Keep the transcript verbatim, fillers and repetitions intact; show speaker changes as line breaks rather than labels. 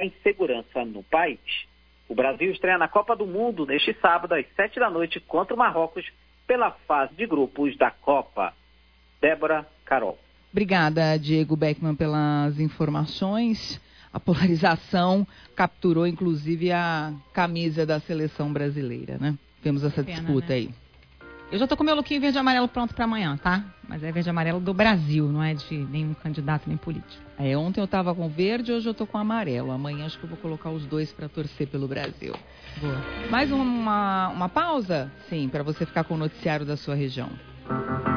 a insegurança no país. O Brasil estreia na Copa do Mundo neste sábado, às sete da noite, contra o Marrocos, pela fase de grupos da Copa. Débora, Carol.
Obrigada, Diego Beckman, pelas informações. A polarização capturou, inclusive, a camisa da seleção brasileira, né? Temos essa
Pena,
disputa,
né?
aí.
Eu já tô com meu lookinho verde e amarelo pronto para amanhã, tá? Mas é verde e amarelo do Brasil, não é de nenhum candidato nem político.
É, ontem eu tava com verde, hoje eu tô com amarelo. Amanhã acho que eu vou colocar os dois para torcer pelo Brasil.
Boa.
Mais uma, uma pausa? Sim, para você ficar com o noticiário da sua região.